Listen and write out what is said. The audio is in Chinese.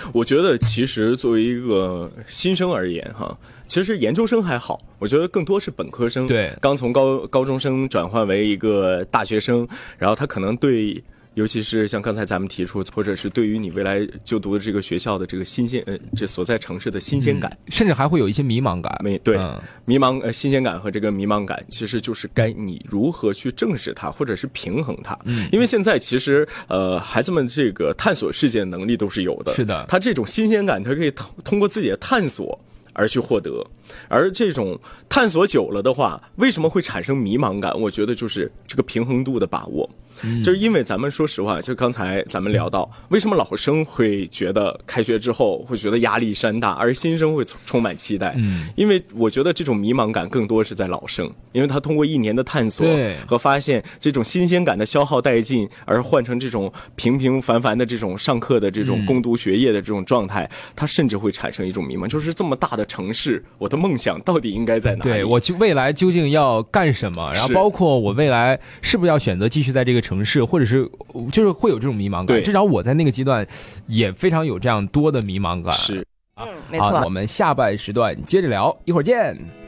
我觉得其实作为一个新生而言哈，其实研究生还好，我觉得更多是本科生， 对， 刚从高中生转换为一个大学生，然后他可能对。尤其是像刚才咱们提出，或者是对于你未来就读的这个学校的这个新鲜，这所在城市的新鲜感， 甚至还会有一些迷茫感。 对，迷茫新鲜感和这个迷茫感，其实就是该你如何去正视它，或者是平衡它。因为现在其实孩子们这个探索世界的能力都是有的， 是的， 他这种新鲜感，他可以通过自己的探索而去获得，而这种探索久了的话，为什么会产生迷茫感？我觉得就是这个平衡度的把握。就是因为咱们说实话，就刚才咱们聊到，为什么老生会觉得开学之后会觉得压力山大，而新生会充满期待？因为我觉得这种迷茫感更多是在老生，因为他通过1年的探索和发现这种新鲜感的消耗殆尽，而换成这种平平凡凡的这种上课的这种攻读学业的这种状态，他甚至会产生一种迷茫，就是这么大的城市，我的梦想到底应该在哪里？ 对，我未来究竟要干什么？然后包括我未来是不是要选择继续在这个城市，或者是就是会有这种迷茫感。至少我在那个阶段也非常有这样多的迷茫感。 是， 没错。 好，我们下半时段接着聊，一会儿见。